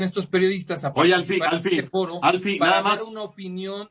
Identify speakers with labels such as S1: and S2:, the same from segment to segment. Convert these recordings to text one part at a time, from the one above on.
S1: estos periodistas a participar en este foro para dar una opinión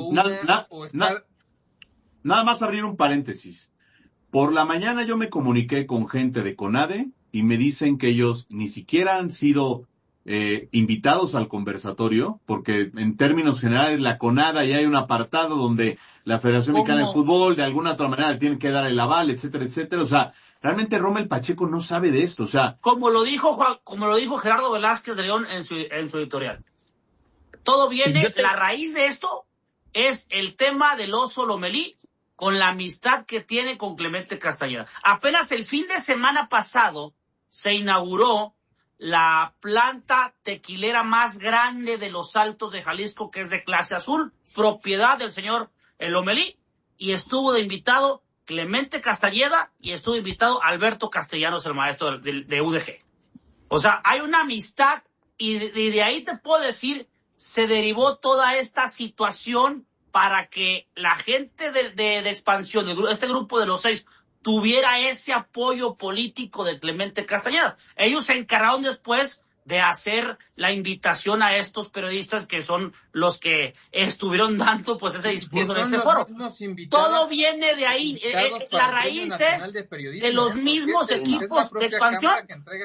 S2: Nada más abrir un paréntesis. Por la mañana yo me comuniqué con gente de CONADE y me dicen que ellos ni siquiera han sido invitados al conversatorio, porque en términos generales la CONADE ya hay un apartado donde la Federación Mexicana de Fútbol de alguna otra manera tiene que dar el aval, etcétera, etcétera. O sea, realmente Rommel Pacheco no sabe de esto. O sea,
S3: como lo dijo Gerardo Velázquez de León en su editorial. Todo viene, la raíz de esto es el tema del Oso Lomelí con la amistad que tiene con Clemente Castañeda. Apenas el fin de semana pasado se inauguró la planta tequilera más grande de los Altos de Jalisco, que es de clase azul, propiedad del señor Lomelí, y estuvo de invitado Clemente Castañeda y estuvo invitado Alberto Castellanos, el maestro de UDG. O sea, hay una amistad y de ahí te puedo decir, se derivó toda esta situación para que la gente de expansión, este grupo de los 6, tuviera ese apoyo político de Clemente Castañeda. Ellos se encargaron después de hacer la invitación a estos periodistas que son los que estuvieron dando pues ese discurso en este foro. Todo viene de ahí, la raíz es de los mismos equipos de expansión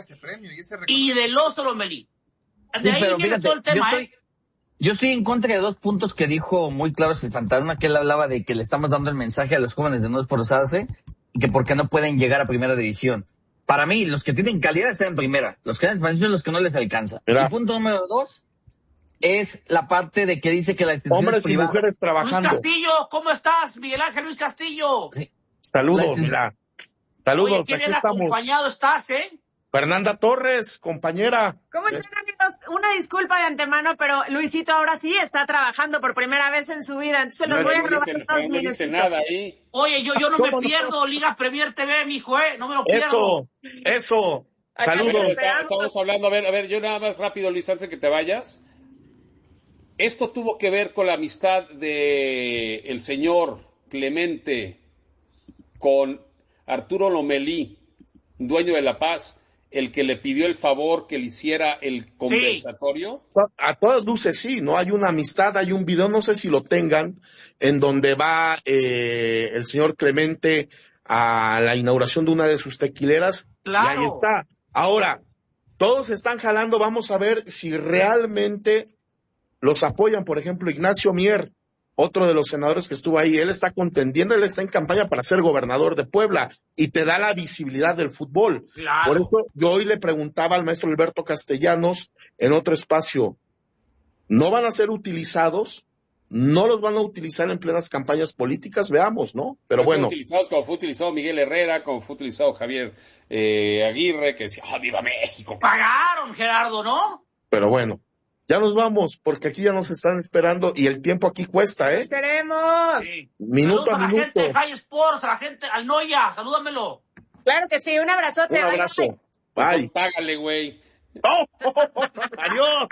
S3: y del Oso Lomelí. De ahí viene todo el tema,
S4: Yo estoy en contra de 2 puntos que dijo muy claros el fantasma, que él hablaba de que le estamos dando el mensaje a los jóvenes de no esforzarse y que por qué no pueden llegar a primera división. Para mí, los que tienen calidad están en primera, los que están en expansión son los que no les alcanza. El punto número 2 es la parte de que dice que la
S5: hombres y mujeres trabajando.
S3: Luis Castillo, ¿cómo estás? Miguel Ángel Luis Castillo.
S4: Sí.
S5: Saludos, mira. Saludos.
S3: Oye, qué bien acompañado estás,
S5: Fernanda Torres, compañera.
S6: ¿Cómo están, amigos? Una disculpa de antemano, pero Luisito ahora sí está trabajando por primera vez en su vida, entonces los voy a robar.
S7: No dice nada ahí.
S3: Oye, yo no me pierdo Liga Premier TV, mijo, no me lo pierdo.
S5: Eso. Saludos.
S7: Estamos hablando, a ver, yo nada más rápido, Luis, antes de que te vayas. Esto tuvo que ver con la amistad de el señor Clemente con Arturo Lomelí, dueño de La Paz, el que le pidió el favor que le hiciera el conversatorio.
S5: Sí. A todas luces sí, ¿no? Hay una amistad, hay un video, no sé si lo tengan, en donde va el señor Clemente a la inauguración de una de sus tequileras.
S3: Claro.
S5: Y ahí está. Ahora, todos están jalando, vamos a ver si realmente los apoyan. Por ejemplo, Ignacio Mier, otro de los senadores que estuvo ahí, él está contendiendo, él está en campaña para ser gobernador de Puebla y te da la visibilidad del fútbol.
S3: Claro.
S5: Por eso yo hoy le preguntaba al maestro Alberto Castellanos en otro espacio, ¿no van a ser utilizados? ¿No los van a utilizar en plenas campañas políticas? Veamos, ¿no? Pero bueno.
S7: Utilizados como fue utilizado Miguel Herrera, como fue utilizado Javier Aguirre, que decía, ¡viva México!
S3: Pagaron, Gerardo, ¿no?
S5: Pero bueno. Ya nos vamos, porque aquí ya nos están esperando y el tiempo aquí cuesta,
S6: ¡Nos queremos!
S3: Sí.
S5: Minuto a minuto.
S3: A la gente de High Sports, a la gente, al Noya, salúdamelo.
S6: Claro que sí, un abrazote.
S5: Un abrazo. Bye.
S7: Pues págale, güey.
S5: ¡Oh! ¡Adiós!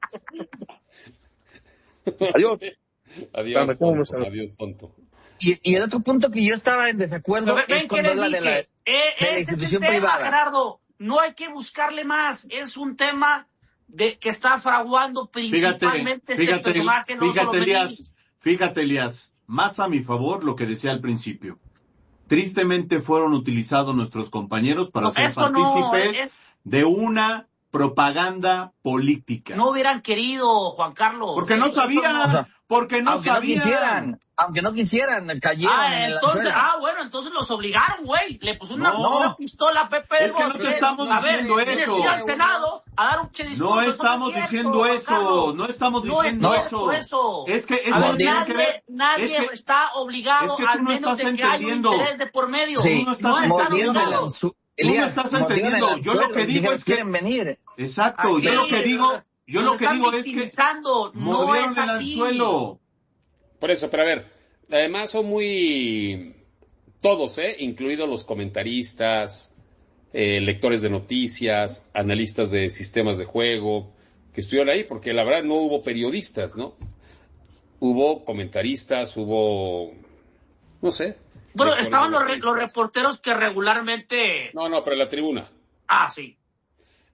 S5: Adiós.
S7: Adiós, tonto.
S4: Y el otro punto que yo estaba en desacuerdo es cuando habla de la institución privada.
S3: Gerardo, no hay que buscarle más, es un tema que está fraguando principalmente este personaje.
S2: Fíjate, Elías, más a mi favor lo que decía al principio. Tristemente fueron utilizados nuestros compañeros para ser partícipes de una propaganda política.
S3: No hubieran querido, Juan Carlos.
S2: Porque no sabían, porque no sabían.
S4: Aunque no quisieran, cayeron en el
S3: entonces, bueno, entonces los obligaron, güey. Le puso una pistola a Pepe.
S2: Es que no te estamos diciendo eso.
S3: Ir al Senado a dar un discurso.
S2: No estamos diciendo eso. No estamos diciendo eso. Es que
S3: nadie está obligado, al menos de que haya un interés de por medio.
S4: Sí,
S2: no están obligados. Tú no estás entendiendo. Yo lo que digo es que
S4: quieren venir.
S2: Exacto. Yo lo que digo es que
S3: no es así.
S7: Por eso, pero a ver, además son muy todos, incluidos los comentaristas, lectores de noticias, analistas de sistemas de juego, que estuvieron ahí, porque la verdad no hubo periodistas, ¿no? Hubo comentaristas, hubo, no sé.
S3: Bueno, estaban los reporteros que regularmente...
S7: No, pero en la tribuna.
S3: Sí.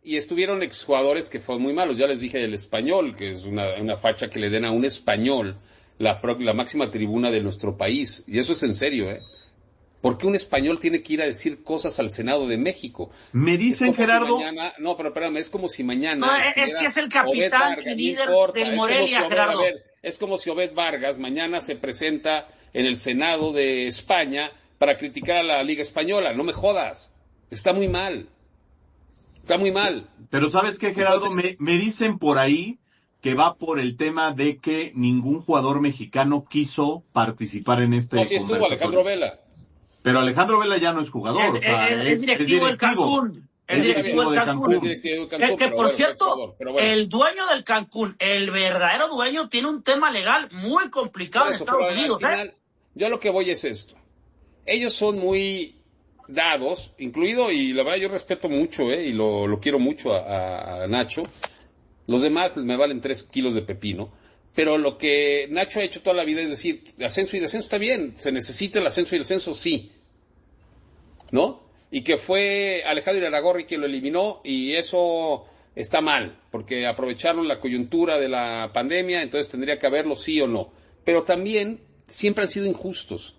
S7: Y estuvieron exjugadores que fueron muy malos. Ya les dije el Español, que es una facha que le den a un español la máxima tribuna de nuestro país. Y eso es en serio, ¿eh? ¿Por qué un español tiene que ir a decir cosas al Senado de México?
S2: Me dicen, Gerardo...
S7: no, pero espérame, es como si mañana...
S3: No, es que es el capitán y líder del Morelia, Gerardo.
S7: Es como si Obed Vargas mañana se presenta en el Senado de España para criticar a la Liga Española. No me jodas. Está muy mal. Está muy mal.
S2: Pero ¿sabes qué, Gerardo? Entonces, me dicen por ahí que va por el tema de que ningún jugador mexicano quiso participar en este
S7: sí estuvo Alejandro Vela.
S2: Pero Alejandro Vela ya no es jugador.
S3: Es directivo del Cancún. Es directivo del Cancún. Que por cierto, el dueño del Cancún, el verdadero dueño, tiene un tema legal muy complicado en Estados Unidos.
S7: Final, yo a lo que voy es esto. Ellos son muy dados, incluido, y la verdad yo respeto mucho, y lo quiero mucho a Nacho. Los demás me valen 3 kilos de pepino. Pero lo que Nacho ha hecho toda la vida es decir, ascenso y descenso está bien, se necesita el ascenso y el descenso, sí. ¿No? Y que fue Alejandro Irarrágorri quien lo eliminó, y eso está mal, porque aprovecharon la coyuntura de la pandemia, entonces tendría que haberlo sí o no. Pero también siempre han sido injustos.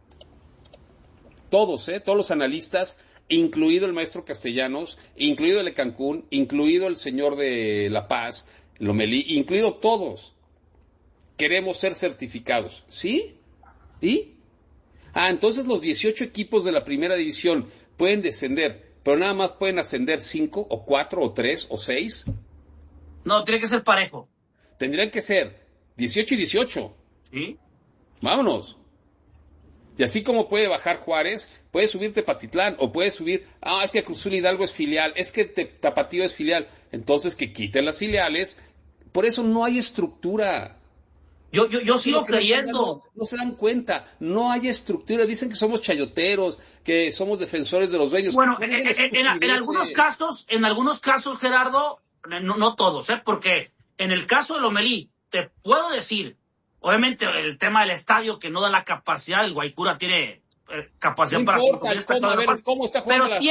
S7: Todos los analistas, incluido el maestro Castellanos, incluido el de Cancún, incluido el señor de La Paz, Lomelí, incluido todos, queremos ser certificados. ¿Sí? ¿Y? Entonces los 18 equipos de la primera división pueden descender, pero nada más pueden ascender 5 o 4 o 3 o 6.
S3: No, tiene que ser parejo.
S7: Tendrían que ser 18 y 18.
S3: ¿Sí?
S7: Vámonos. Y así como puede bajar Juárez, puede subir Tepatitlán, o puede subir, es que Cruz Azul Hidalgo es filial, es que Tapatío es filial, entonces que quiten las filiales. Por eso no hay estructura.
S3: Yo sigo creyendo.
S7: No se dan cuenta, no hay estructura. Dicen que somos chayoteros, que somos defensores de los dueños.
S3: Bueno, en algunos casos, Gerardo, no todos, porque en el caso de Lomelí, te puedo decir, obviamente el tema del estadio que no da la capacidad, el Guaycura tiene capacidad para
S7: ¿cómo está jugando?
S3: Pero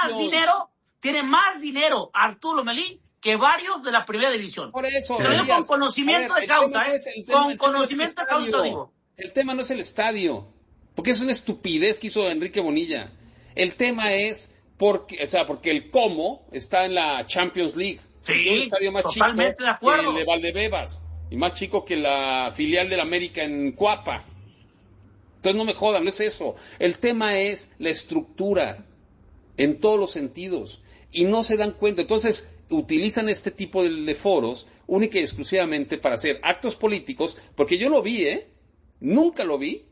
S3: tiene más dinero Arturo Lomelí que varios de la primera división.
S7: Por eso.
S3: Pero yo con conocimiento de causa, con conocimiento de causa digo.
S7: El tema no es el estadio, porque es una estupidez que hizo Enrique Bonilla. El tema es porque el cómo está en la Champions League.
S3: Sí,
S7: el estadio más
S3: totalmente
S7: chico
S3: de acuerdo.
S7: que el de Valdebebas, y más chico que la filial del América en Cuapa. Entonces no me jodan, no es eso. El tema es la estructura, en todos los sentidos, y no se dan cuenta. Entonces utilizan este tipo de foros única y exclusivamente para hacer actos políticos, porque yo lo vi, nunca lo vi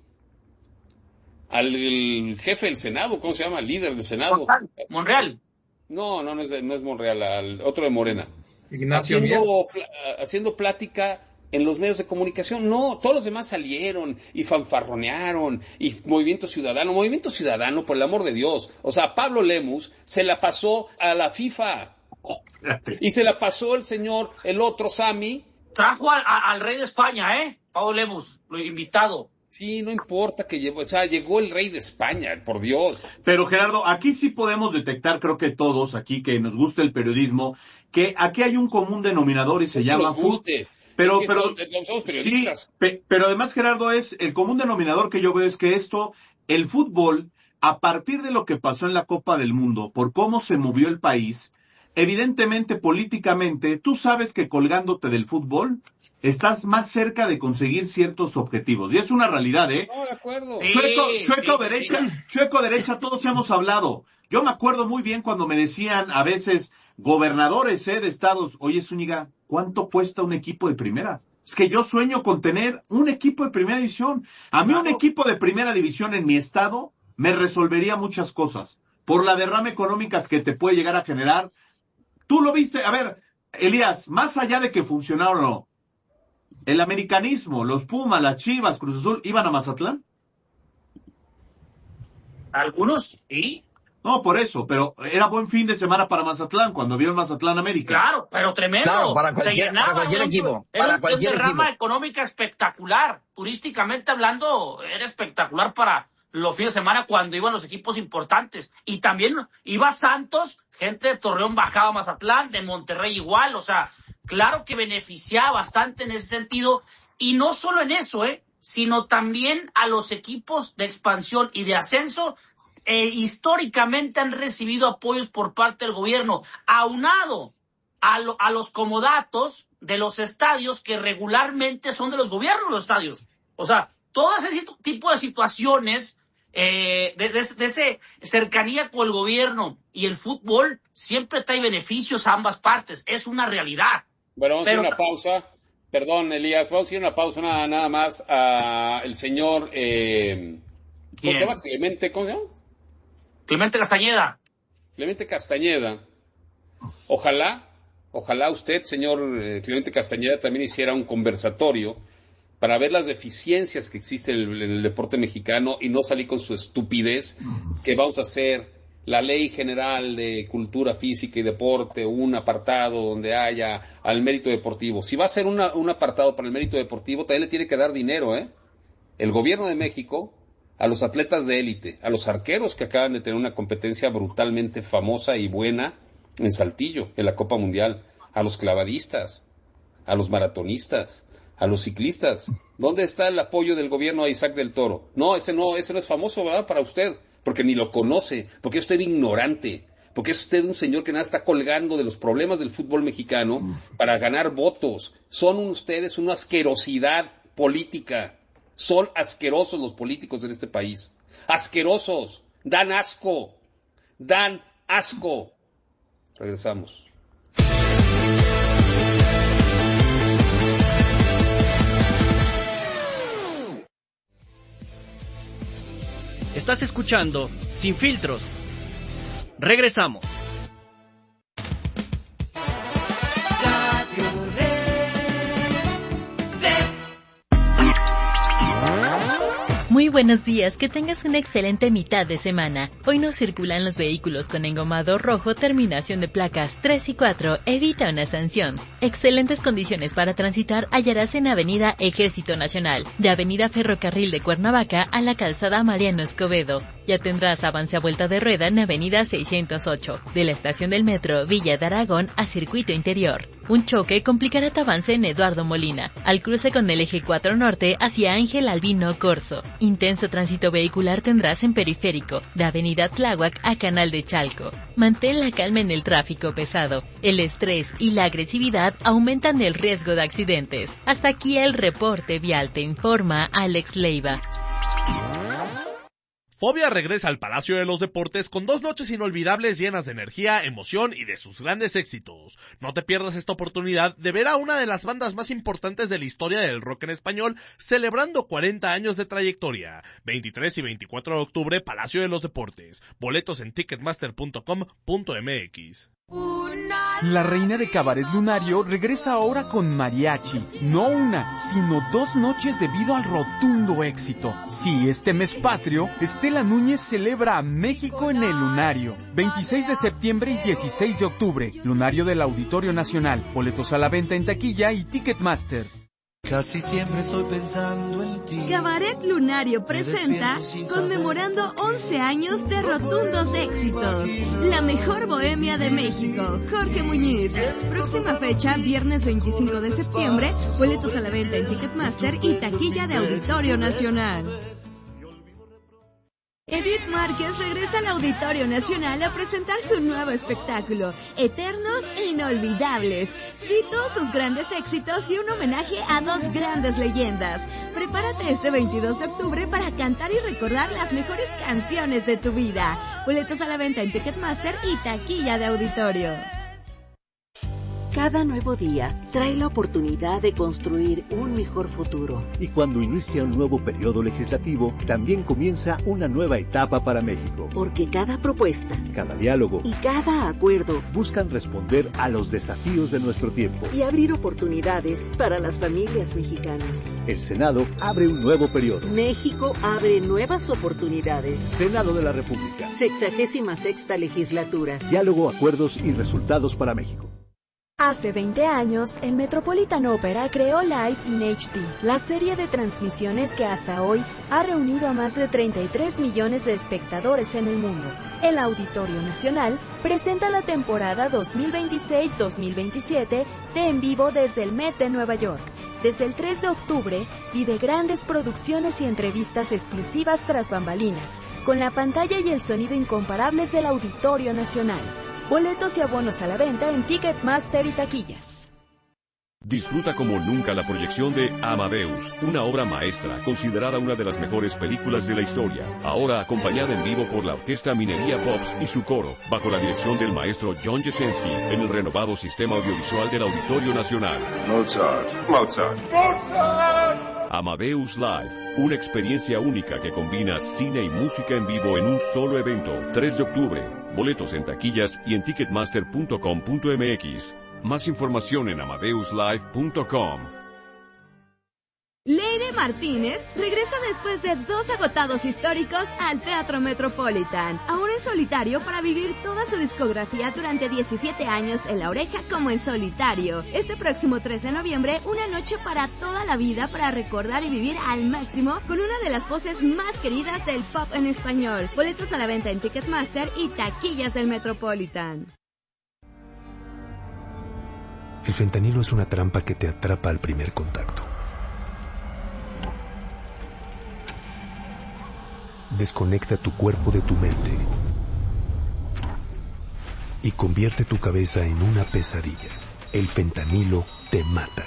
S7: al jefe del Senado, ¿cómo se llama? El líder del Senado.
S3: Monreal.
S7: No es Monreal, al otro de Morena.
S8: Ignacio
S7: haciendo plática en los medios de comunicación. No, todos los demás salieron y fanfarronearon, y Movimiento Ciudadano, por el amor de Dios. O sea, Pablo Lemus se la pasó a la FIFA. Y se la pasó el otro Sami.
S3: Trajo al rey de España, Pablo Lemus, lo invitado.
S7: Sí, no importa que llegó el rey de España, por Dios.
S2: Pero Gerardo, aquí sí podemos detectar, creo que todos aquí que nos gusta el periodismo, que aquí hay un común denominador y se llama fútbol. Pero
S7: somos periodistas.
S2: Sí, pero además, Gerardo, el común denominador que yo veo es que el fútbol, a partir de lo que pasó en la Copa del Mundo, por cómo se movió el país, evidentemente, políticamente, tú sabes que colgándote del fútbol, estás más cerca de conseguir ciertos objetivos. Y es una realidad,
S7: No, de acuerdo.
S2: Chueco derecha, todos hemos hablado. Yo me acuerdo muy bien cuando me decían a veces gobernadores de estados, oye Zúñiga, ¿cuánto cuesta un equipo de primera? Es que yo sueño con tener un equipo de primera división. A mí un equipo de primera división en mi estado me resolvería muchas cosas. Por la derrama económica que te puede llegar a generar. Tú lo viste, a ver, Elías, más allá de que funcionara o no, el americanismo, los Pumas, las Chivas, Cruz Azul, ¿iban a Mazatlán?
S3: Algunos, sí.
S2: No, por eso, pero era buen fin de semana para Mazatlán, cuando vio el Mazatlán América.
S3: Claro, pero tremendo.
S4: Claro, para cualquier equipo.
S3: Era una derrama económica espectacular. Turísticamente hablando, era espectacular para los fines de semana cuando iban los equipos importantes. Y también iba Santos, gente de Torreón bajaba a Mazatlán, de Monterrey igual, o sea, claro que beneficiaba bastante en ese sentido. Y no solo en eso, sino también a los equipos de expansión y de ascenso, históricamente han recibido apoyos por parte del gobierno, aunado a los comodatos de los estadios que regularmente son de los gobiernos de los estadios. O sea, todo ese tipo de situaciones de ese cercanía con el gobierno y el fútbol siempre trae beneficios a ambas partes. Es una realidad.
S7: Bueno, vamos a hacer una pausa. Perdón, Elías, vamos a hacer una pausa nada más a el señor... ¿Cómo se llama? ¿Cómo se llama?
S3: Clemente Castañeda.
S7: Clemente Castañeda. Ojalá usted, señor Clemente Castañeda, también hiciera un conversatorio para ver las deficiencias que existen en el deporte mexicano y no salir con su estupidez que vamos a hacer la Ley General de Cultura Física y Deporte, un apartado donde haya al mérito deportivo. Si va a ser un apartado para el mérito deportivo, también le tiene que dar dinero, el gobierno de México, a los atletas de élite, a los arqueros que acaban de tener una competencia brutalmente famosa y buena en Saltillo, en la Copa Mundial, a los clavadistas, a los maratonistas, a los ciclistas. ¿Dónde está el apoyo del gobierno a Isaac del Toro? No, ese no es famoso, ¿verdad? Para usted, porque ni lo conoce, porque es usted ignorante, porque es usted un señor que nada está colgando de los problemas del fútbol mexicano para ganar votos. Son ustedes una asquerosidad política. Son asquerosos los políticos en este país. Asquerosos. Dan asco. Regresamos.
S8: Estás escuchando Sin Filtros. Regresamos.
S9: Muy buenos días, que tengas una excelente mitad de semana. Hoy no circulan los vehículos con engomado rojo, terminación de placas 3 y 4, evita una sanción. Excelentes condiciones para transitar hallarás en Avenida Ejército Nacional, de Avenida Ferrocarril de Cuernavaca a la Calzada Mariano Escobedo. Ya tendrás avance a vuelta de rueda en Avenida 608, de la estación del metro Villa de Aragón a Circuito Interior. Un choque complicará tu avance en Eduardo Molina, al cruce con el eje 4 Norte hacia Ángel Albino Corzo. Intenso tránsito vehicular tendrás en Periférico, de Avenida Tláhuac a Canal de Chalco. Mantén la calma en el tráfico pesado. El estrés y la agresividad aumentan el riesgo de accidentes. Hasta aquí el reporte vial, te informa Alex Leiva.
S10: Fobia regresa al Palacio de los Deportes con 2 noches inolvidables llenas de energía, emoción y de sus grandes éxitos. No te pierdas esta oportunidad de ver a una de las bandas más importantes de la historia del rock en español celebrando 40 años de trayectoria. 23 y 24 de octubre, Palacio de los Deportes. Boletos en ticketmaster.com.mx.
S11: La reina de Cabaret Lunario regresa ahora con mariachi. No una, sino 2 noches debido al rotundo éxito. Sí, este mes patrio, Estela Núñez celebra a México en el Lunario. 26 de septiembre y 16 de octubre. Lunario del Auditorio Nacional. Boletos a la venta en taquilla y Ticketmaster.
S12: Casi siempre estoy pensando en ti.
S13: Cabaret Lunario presenta Conmemorando 11 años de rotundos éxitos. La mejor bohemia de México, Jorge Muñiz. Próxima fecha, viernes 25 de septiembre. Boletos a la venta en Ticketmaster y taquilla de Auditorio Nacional. Edith Márquez regresa al Auditorio Nacional a presentar su nuevo espectáculo, Eternos e Inolvidables. Sí, todos sus grandes éxitos y un homenaje a 2 grandes leyendas. Prepárate este 22 de octubre para cantar y recordar las mejores canciones de tu vida. Boletos a la venta en Ticketmaster y taquilla de Auditorio.
S14: Cada nuevo día trae la oportunidad de construir un mejor futuro.
S15: Y cuando inicia un nuevo periodo legislativo, también comienza una nueva etapa para México.
S14: Porque cada propuesta,
S15: cada diálogo
S14: y cada acuerdo
S15: buscan responder a los desafíos de nuestro tiempo
S14: y abrir oportunidades para las familias mexicanas.
S15: El Senado abre un nuevo periodo.
S14: México abre nuevas oportunidades.
S15: Senado de la República.
S14: 66ª legislatura.
S15: Diálogo, acuerdos y resultados para México.
S16: Hace 20 años, el Metropolitan Opera creó Live in HD, la serie de transmisiones que hasta hoy ha reunido a más de 33 millones de espectadores en el mundo. El Auditorio Nacional presenta la temporada 2026-2027 de En Vivo desde el Met de Nueva York. Desde el 3 de octubre, vive grandes producciones y entrevistas exclusivas tras bambalinas, con la pantalla y el sonido incomparables del Auditorio Nacional. Boletos y abonos a la venta en Ticketmaster y taquillas.
S17: Disfruta como nunca la proyección de Amadeus, una obra maestra considerada una de las mejores películas de la historia. Ahora acompañada en vivo por la Orquesta Minería Pops y su coro, bajo la dirección del maestro John Jesensky, en el renovado sistema audiovisual del Auditorio Nacional.
S18: Mozart, Mozart, Mozart.
S17: Amadeus Live, una experiencia única que combina cine y música en vivo en un solo evento. 3 de octubre. Boletos en taquillas y en ticketmaster.com.mx. Más información en amadeuslive.com.
S13: Leire Martínez regresa después de 2 agotados históricos al Teatro Metropolitan, ahora en solitario para vivir toda su discografía durante 17 años en La Oreja como en solitario. Este próximo 3 de noviembre, una noche para toda la vida para recordar y vivir al máximo con una de las voces más queridas del pop en español. Boletos a la venta en Ticketmaster y taquillas del Metropolitan.
S19: El fentanilo es una trampa que te atrapa al primer contacto. Desconecta tu cuerpo de tu mente y convierte tu cabeza en una pesadilla. El fentanilo te mata.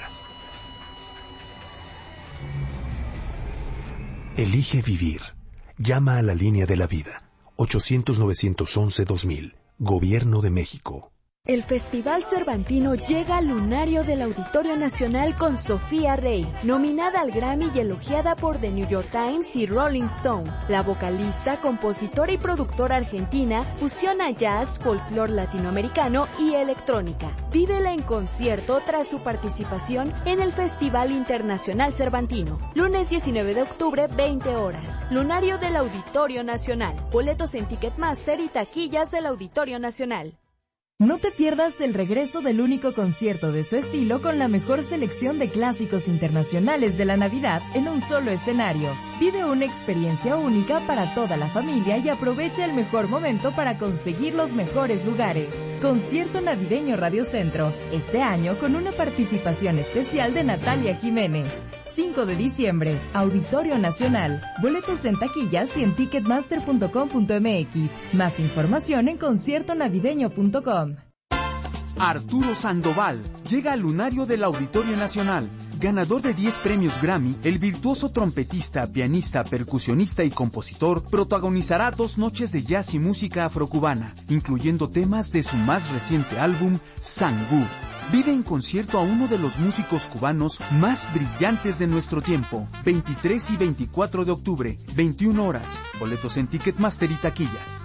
S19: Elige vivir. Llama a la línea de la vida. 800-911-2000. Gobierno de México.
S16: El Festival Cervantino llega al lunario del Auditorio Nacional con Sofía Rey, nominada al Grammy y elogiada por The New York Times y Rolling Stone. La vocalista, compositora y productora argentina fusiona jazz, folclore latinoamericano y electrónica. Vívela en concierto tras su participación en el Festival Internacional Cervantino. Lunes 19 de octubre, 20 horas. Lunario del Auditorio Nacional. Boletos en Ticketmaster y taquillas del Auditorio Nacional.
S20: No te pierdas el regreso del único concierto de su estilo con la mejor selección de clásicos internacionales de la Navidad en un solo escenario. Vive una experiencia única para toda la familia y aprovecha el mejor momento para conseguir los mejores lugares. Concierto Navideño Radio Centro, este año con una participación especial de Natalia Jiménez. 5 de diciembre, Auditorio Nacional. Boletos en taquillas y en ticketmaster.com.mx. Más información en conciertonavideño.com.
S11: Arturo Sandoval llega al lunario del Auditorio Nacional. Ganador de 10 premios Grammy, el virtuoso trompetista, pianista, percusionista y compositor protagonizará 2 noches de jazz y música afrocubana, incluyendo temas de su más reciente álbum, Sangú. Vive en concierto a uno de los músicos cubanos más brillantes de nuestro tiempo. 23 y 24 de octubre, 21 horas. Boletos en Ticketmaster y taquillas.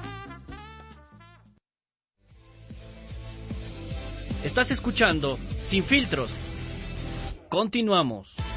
S8: Estás escuchando Sin Filtros. Continuamos.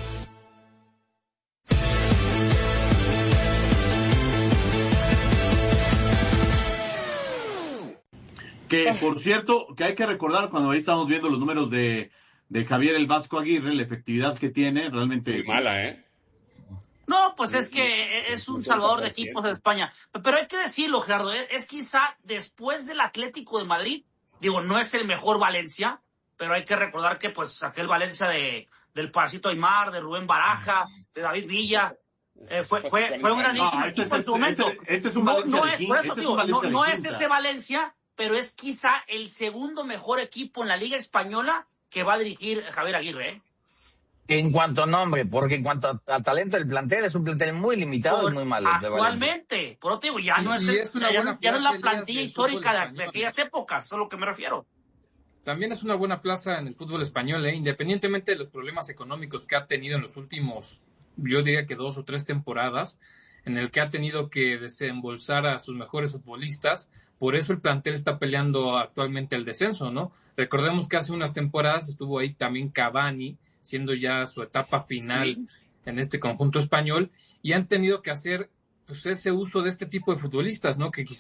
S2: Que, por cierto, que hay que recordar cuando ahí estamos viendo los números de Javier el Vasco Aguirre, la efectividad que tiene, realmente...
S7: Muy mala, ¿eh?
S3: No, pues es que es un salvador de equipos de España. Pero hay que decirlo, Gerardo, es quizá después del Atlético de Madrid, digo, no es el mejor Valencia, pero hay que recordar que pues aquel Valencia del Paracito Aymar, de Rubén Baraja, de David Villa, fue un grandísimo equipo en su momento.
S2: Este es un Valencia
S3: no es ese Valencia, pero es quizá el segundo mejor equipo en la Liga Española que va a dirigir Javier Aguirre, ¿eh?
S4: En cuanto a nombre, porque en cuanto a talento del plantel, es un plantel muy limitado y muy malo.
S3: Actualmente, por otro digo, ya no es la plantilla histórica de aquellas épocas, es a lo que me refiero.
S21: También es una buena plaza en el fútbol español, independientemente de los problemas económicos que ha tenido en los últimos, yo diría que 2 o 3 temporadas, en el que ha tenido que desembolsar a sus mejores futbolistas. Por eso el plantel está peleando actualmente el descenso, ¿no? Recordemos que hace unas temporadas estuvo ahí también Cavani, siendo ya su etapa final en este conjunto español, y han tenido que hacer pues ese uso de este tipo de futbolistas, ¿no? Que quizá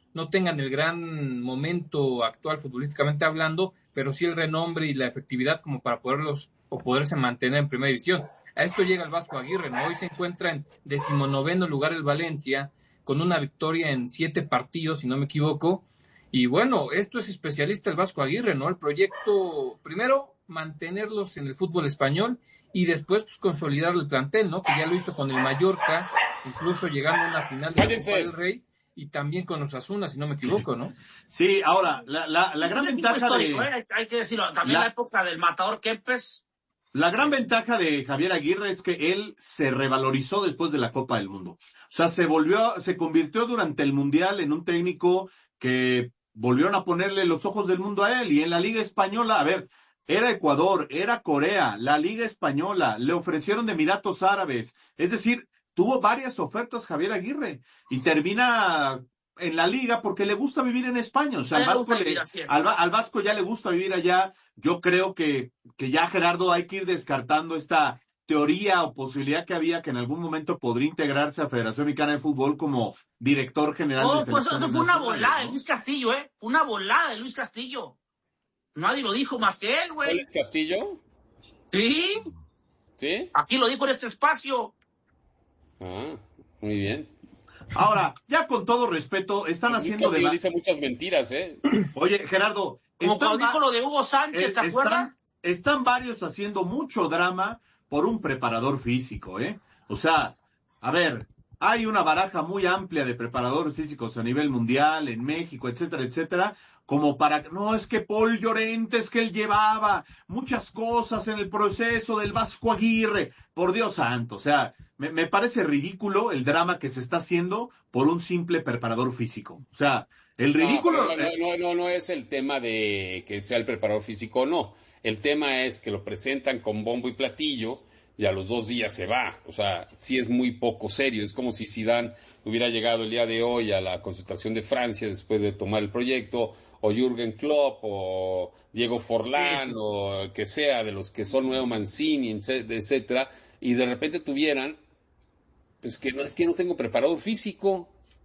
S21: no tengan el gran momento actual futbolísticamente hablando, pero sí el renombre y la efectividad como para poderse mantener en primera división. A esto llega el Vasco Aguirre, ¿no? Hoy se encuentra en 19º lugar el Valencia, con una victoria en 7 partidos, si no me equivoco. Y bueno, esto es especialista el Vasco Aguirre, ¿no? El proyecto, primero, mantenerlos en el fútbol español y después pues, consolidar el plantel, ¿no? Que ya lo hizo con el Mallorca, incluso llegando a una final de la Copa del Rey, y también con Osasuna, si no me equivoco, ¿no?
S2: Sí, ahora, la gran ventaja de...
S3: Hay que decirlo, también la época del matador Kempes.
S2: La gran ventaja de Javier Aguirre es que él se revalorizó después de la Copa del Mundo. O sea, se convirtió durante el Mundial en un técnico que volvieron a ponerle los ojos del mundo a él. Y en la Liga Española, a ver, era Ecuador, era Corea, la Liga Española, le ofrecieron de Emiratos Árabes. Es decir, tuvo varias ofertas Javier Aguirre y termina en la Liga porque le gusta vivir en España. O sea, al Vasco ya le gusta vivir allá. Yo creo que ya, Gerardo, hay que ir descartando esta teoría o posibilidad que había que en algún momento podría integrarse a Federación Mexicana de Fútbol como director general de selecciones.
S3: No, fue una volada de Luis Castillo, una volada de Luis Castillo. Nadie lo dijo más que él, güey.
S7: ¿Luis Castillo?
S3: Sí.
S7: ¿Sí?
S3: Aquí lo dijo en este espacio.
S7: Ah, muy bien.
S2: Ahora, ya con todo respeto, están haciendo
S7: de... dice muchas mentiras,
S2: Oye, Gerardo.
S3: Como cuando dijo lo de Hugo Sánchez, ¿te acuerdas?
S2: Están varios haciendo mucho drama por un preparador físico, O sea, a ver, hay una baraja muy amplia de preparadores físicos a nivel mundial, en México, etcétera, etcétera, como para... No, es que Paul Llorente, es que él llevaba muchas cosas en el proceso del Vasco Aguirre. Por Dios santo, o sea, me parece ridículo el drama que se está haciendo por un simple preparador físico. O sea, el ridículo...
S7: No es el tema de que sea el preparador físico, no. El tema es que lo presentan con bombo y platillo y a los 2 días se va. O sea, sí es muy poco serio. Es como si Zidane hubiera llegado el día de hoy a la concentración de Francia después de tomar el proyecto, o Jürgen Klopp, o Diego Forlán, o que sea, de los que son Nuevo Mancini, etcétera, y de repente tuvieran, pues que no tengo preparador físico.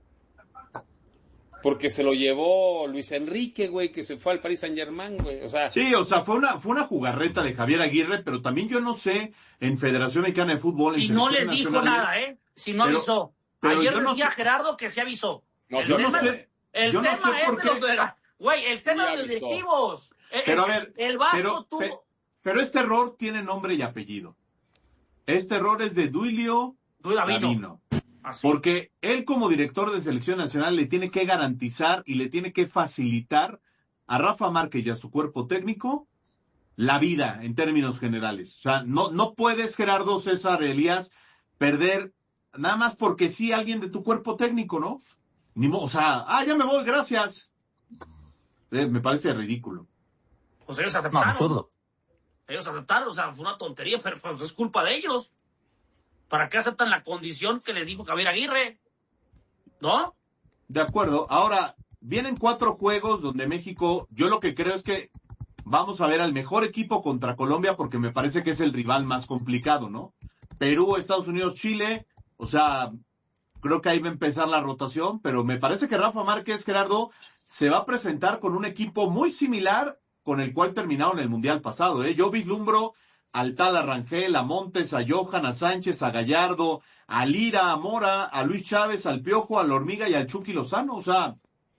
S7: Porque se lo llevó Luis Enrique, güey, que se fue al Paris Saint-Germain, güey. O sea,
S2: sí, o sea, fue una jugarreta de Javier Aguirre, pero también yo no sé en Federación Mexicana de Fútbol...
S3: Y no les dijo nada, si no avisó. Ayer decía Gerardo que se avisó.
S2: No, yo no sé.
S3: El tema es de los de... Güey, el tema de los directivos.
S2: Pero a ver,
S3: el Vasco tuvo...
S2: pero este error tiene nombre y apellido. Este error es de Duilio Davino. Porque él como director de selección nacional le tiene que garantizar y le tiene que facilitar a Rafa Márquez y a su cuerpo técnico la vida en términos generales. O sea, no puedes, Gerardo, César, Elías, perder nada más porque sí alguien de tu cuerpo técnico, ¿no? O sea, ya me voy, gracias. Me parece ridículo.
S3: Pues ellos aceptaron. Absurdo. Ellos aceptaron, o sea, fue una tontería, pero pues es culpa de ellos. ¿Para qué aceptan la condición que les dijo Javier Aguirre? ¿No?
S2: De acuerdo. Ahora, vienen 4 juegos donde México, yo lo que creo es que vamos a ver al mejor equipo contra Colombia porque me parece que es el rival más complicado, ¿no? Perú, Estados Unidos, Chile, o sea, creo que ahí va a empezar la rotación, pero me parece que Rafa Márquez, Gerardo, se va a presentar con un equipo muy similar con el cual terminaron el Mundial pasado, Yo vislumbro al tal Rangel, a Montes, a Johan, a Sánchez, a Gallardo, a Lira, a Mora, a Luis Chávez, al Piojo, a la Hormiga y al Chucky Lozano, o sea...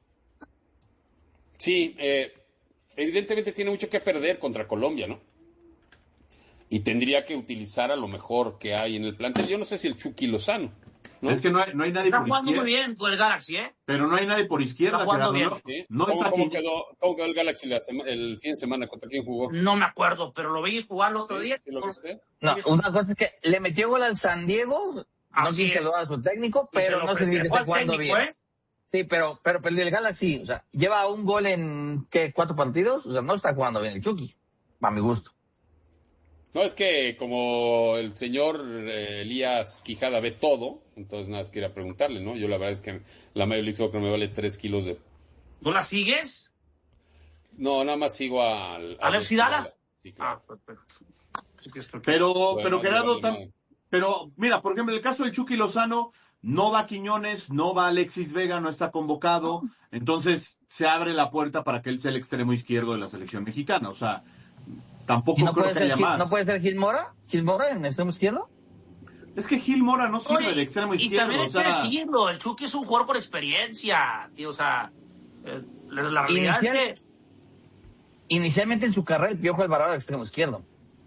S7: Sí, evidentemente tiene mucho que perder contra Colombia, ¿no? Y tendría que utilizar a lo mejor que hay en el plantel. Yo no sé si el Chucky Lozano, ¿no?
S2: Es que no hay nadie por izquierda.
S3: Está jugando muy bien con el Galaxy,
S2: Pero no hay nadie por izquierda.
S3: Está jugando bien.
S7: ¿Cómo quedó el Galaxy el fin de semana? ¿Contra quién jugó?
S3: No me acuerdo, pero lo vi jugar el otro día.
S4: No, una cosa es que le metió gol al San Diego, no quise lo a su técnico, pero no sé si está jugando bien. Sí, pero el Galaxy, o sea, lleva un gol en, 4 partidos, o sea, no está jugando bien el Chucky, a mi gusto.
S7: No, es que como el señor Elías Quijada ve todo, entonces nada más quería preguntarle, ¿no? Yo la verdad es que la Major League Soccer me vale 3 kilos de...
S3: ¿No la sigues?
S7: No, nada más sigo al...
S3: ¿A Alex Hidalgo?
S7: Sí, claro.
S2: Pero Gerardo, pero mira, por ejemplo, en el caso del Chucky Lozano, no va Quiñones, no va Alexis Vega, no está convocado, entonces se abre la puerta para que él sea el extremo izquierdo de la selección mexicana. O sea, tampoco creo que haya más.
S4: ¿No puede ser Gil Mora? ¿Gil Mora en extremo izquierdo?
S2: Es que Gil Mora no sirve de extremo izquierdo.
S3: Y también hay que decirlo, el Chucky es un jugador con experiencia, tío, o sea, la realidad es que...
S4: Inicialmente en su carrera el Piojo Alvarado era extremo izquierdo.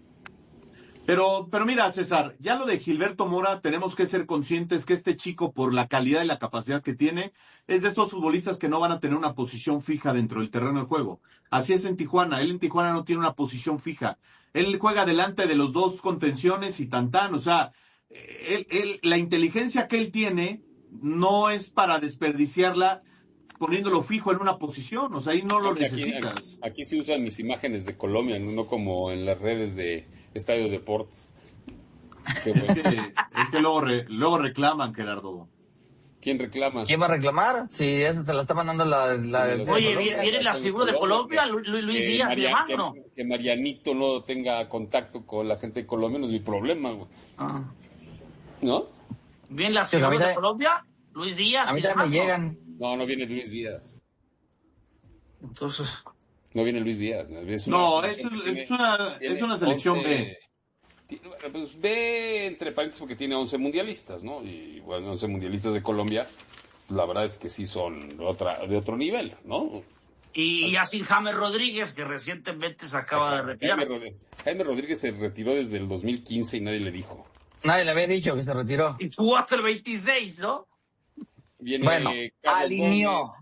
S2: Pero mira, César, ya lo de Gilberto Mora, tenemos que ser conscientes que este chico, por la calidad y la capacidad que tiene, es de esos futbolistas que no van a tener una posición fija dentro del terreno de juego. Así es en Tijuana, él en Tijuana no tiene una posición fija. Él juega delante de los dos contenciones y tantán, o sea, la inteligencia que él tiene no es para desperdiciarla poniéndolo fijo en una posición, o sea, ahí no lo necesitas.
S7: Aquí se usan mis imágenes de Colombia, no como en las redes de Estadio Deportes.
S2: Es que luego reclaman, Gerardo.
S7: ¿Quién reclama?
S4: ¿Quién va a reclamar? Si eso te la está mandando la
S3: Oye, vienen las figuras de Colombia, Luis Díaz, mi hermano.
S7: Que Marianito no tenga contacto con la gente de Colombia no es mi problema, güey. ¿No?
S3: ¿Vienen las figuras de Colombia? Luis Díaz.
S4: A mí también me llegan.
S7: No viene Luis Díaz.
S3: Entonces...
S7: No viene Luis Díaz.
S2: Es una selección B.
S7: Pues B, entre paréntesis, porque tiene 11 mundialistas, ¿no? Y bueno, 11 mundialistas de Colombia, la verdad es que sí son de otro nivel, ¿no?
S3: Y así James Rodríguez, que recientemente se acaba de retirar.
S7: Jaime Rodríguez se retiró desde el 2015 y nadie le dijo.
S4: Nadie le había dicho que se retiró.
S3: Y jugó hasta el 26, ¿no?
S7: Viene
S4: alineó.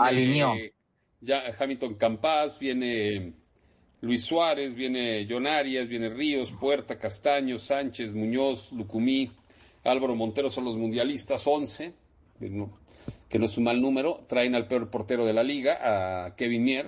S7: Ya Hamilton Campas, viene Luis Suárez, viene John Arias, viene Ríos, Puerta, Castaño, Sánchez, Muñoz, Lucumí, Álvaro Montero son los mundialistas, 11, que no es un mal número. Traen al peor portero de la liga, a Kevin Mier.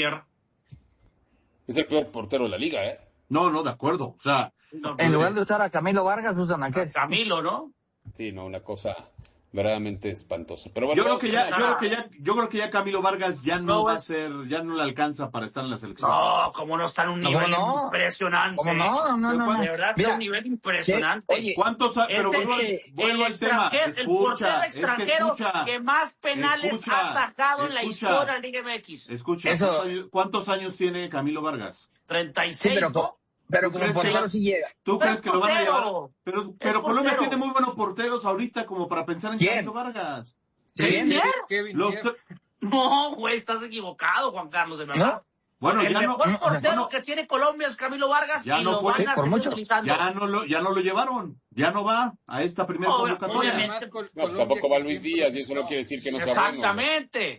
S7: Es el peor portero de la liga, ¿eh?
S2: No, de acuerdo. O sea,
S4: en lugar de usar a Camilo Vargas, usan a qué?
S3: Camilo, ¿no?
S7: Sí, una cosa verdaderamente espantosa. Pero bueno,
S2: yo creo que ya Camilo Vargas ya no va a ser, ya no le alcanza para estar en la selección.
S3: No, como no está en un nivel impresionante.
S4: ¿Cómo no?
S3: De verdad, está en un nivel impresionante.
S2: Oye, pero vuelvo al tema.
S3: El portero extranjero que más penales ha sacado en la historia de la Liga MX.
S2: Escucha, ¿cuántos años tiene Camilo Vargas?
S3: 36.
S4: Sí, pero como portero sí llega.
S2: ¿Tú crees que lo van a llevar? Pero Colombia tiene muy buenos porteros ahorita como para pensar en Camilo Vargas.
S3: Kevin No, güey, estás equivocado, Juan Carlos, de verdad.
S2: ¿No? Bueno,
S3: el mejor portero que tiene Colombia es Camilo Vargas
S2: ya
S3: y
S2: no
S3: lo
S2: fue,
S3: van a seguir utilizando.
S2: Ya no lo llevaron. Ya no va a esta primera convocatoria.
S7: Tampoco va Luis Díaz y eso no quiere decir que no sea bueno.
S3: Exactamente.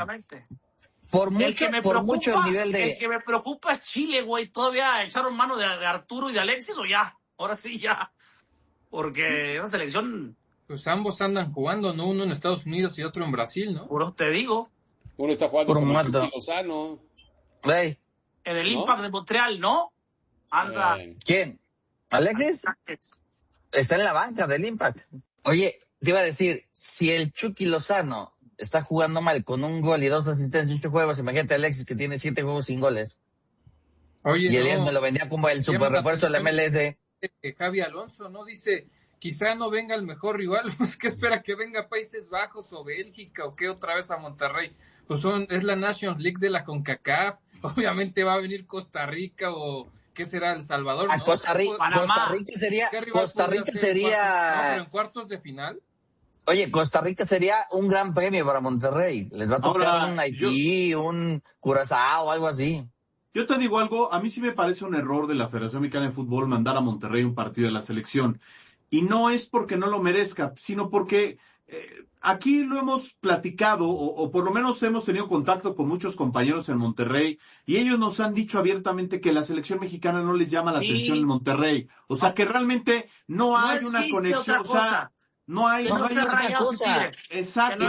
S4: Por mucho el nivel de...
S3: El que me preocupa es Chile, güey. ¿Todavía echaron mano de Arturo y de Alexis o ya? Ahora sí, ya. Porque esa selección...
S21: Pues ambos andan jugando, ¿no? Uno en Estados Unidos y otro en Brasil, ¿no?
S3: Puro te digo.
S7: Uno está jugando con Chucky Lozano.
S4: En
S3: el Impact de Montreal, ¿no? Anda.
S4: ¿Quién? ¿Alexis? Está en la banca del Impact. Oye, te iba a decir, si el Chucky Lozano está jugando mal con un gol y 2 asistencias en 8 juegos, imagínate a Alexis que tiene 7 juegos sin goles.
S21: Oye,
S4: y él me lo vendía como el super refuerzo del MLS.
S21: Javi Alonso, ¿no? Dice, quizá no venga el mejor rival, pues que espera que venga Países Bajos o Bélgica o qué otra vez a Monterrey. Pues es la Nations League de la CONCACAF, obviamente va a venir Costa Rica o ¿qué será? El Salvador, ¿no?
S4: Costa Rica sería
S21: ¿en cuartos de final?
S4: Oye, Costa Rica sería un gran premio para Monterrey. Les va a tocar un Haití, un Curazao o algo así.
S2: Yo te digo algo, a mí sí me parece un error de la Federación Mexicana de Fútbol mandar a Monterrey un partido de la selección. Y no es porque no lo merezca, sino porque aquí lo hemos platicado, o por lo menos hemos tenido contacto con muchos compañeros en Monterrey, y ellos nos han dicho abiertamente que la selección mexicana no les llama la atención en Monterrey. O sea, que realmente no hay una conexión, o sea... No hay
S3: otra cosa.
S2: Exacto.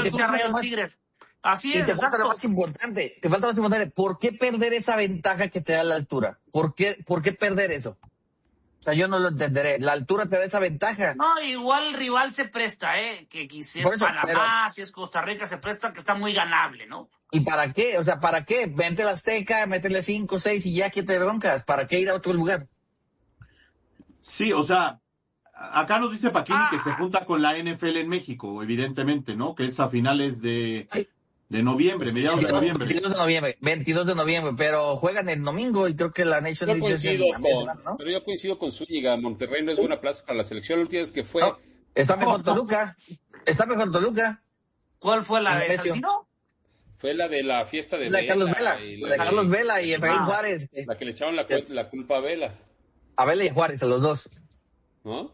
S3: Así es.
S4: Y te falta lo más importante. ¿Por qué perder esa ventaja que te da la altura? ¿Por qué perder eso? O sea, yo no lo entenderé. La altura te da esa ventaja.
S3: No, igual el rival se presta, que si es Panamá, si es Costa Rica, se presta que está muy ganable, ¿no?
S4: ¿Y para qué? O sea, ¿para qué? Vente a la Azteca, métele 5, 6 y ya que te broncas. ¿Para qué ir a otro lugar?
S2: Sí, o sea, acá nos dice Paquini que se junta con la NFL en México, evidentemente, ¿no? Que es a finales de noviembre, mediados de noviembre.
S4: 22 de noviembre, pero juegan el domingo y creo que la Nation League es
S7: ¿no? Pero yo coincido con Zúñiga, Monterrey no es buena plaza para la selección, la última vez que fue...
S4: No, está mejor Toluca.
S3: ¿Cuál fue la de Salcino?
S7: Fue la de la fiesta de Vela.
S4: Carlos Vela y Efraín Juárez.
S7: La que le echaban la culpa a Vela.
S4: A Vela y Juárez, a los dos.
S7: ¿No?